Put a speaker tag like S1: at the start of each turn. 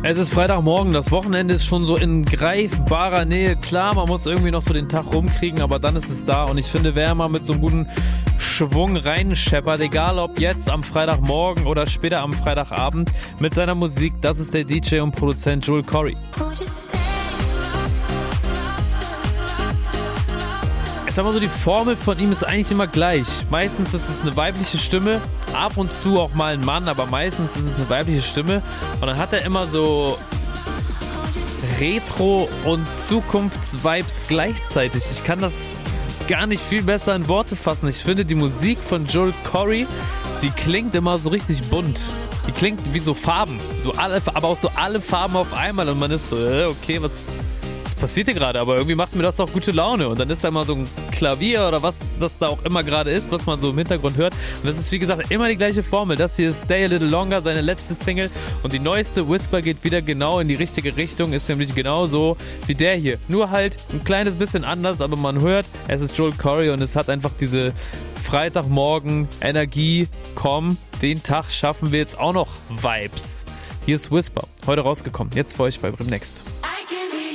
S1: Es ist Freitagmorgen, das Wochenende ist schon so in greifbarer Nähe. Klar, man muss irgendwie noch so den Tag rumkriegen, aber dann ist es da. Und ich finde, wer mal mit so einem guten Schwung reinscheppert, egal ob jetzt am Freitagmorgen oder später am Freitagabend, mit seiner Musik, das ist der DJ und Produzent Joel Corry. Ich sag mal so, die Formel von ihm ist eigentlich immer gleich. Meistens ist es eine weibliche Stimme, ab und zu auch mal ein Mann, aber meistens ist es eine weibliche Stimme. Und dann hat er immer so Retro- und Zukunftsvibes gleichzeitig. Ich kann das gar nicht viel besser in Worte fassen. Ich finde, die Musik von Joel Corry, die klingt immer so richtig bunt. Die klingt wie so Farben, aber auch so alle Farben auf einmal. Und man ist so, okay, was passiert hier gerade, aber irgendwie macht mir das auch gute Laune. Und dann ist da mal so ein Klavier oder was das da auch immer gerade ist, was man so im Hintergrund hört. Und das ist, wie gesagt, immer die gleiche Formel. Das hier ist Stay a Little Longer, seine letzte Single. Und die neueste, Whisper, geht wieder genau in die richtige Richtung, ist nämlich genauso wie der hier. Nur halt ein kleines bisschen anders, aber man hört, es ist Joel Corry und es hat einfach diese Freitagmorgen Energie. Komm, den Tag schaffen wir jetzt auch noch Vibes. Hier ist Whisper, heute rausgekommen. Jetzt für euch bei Brim Next.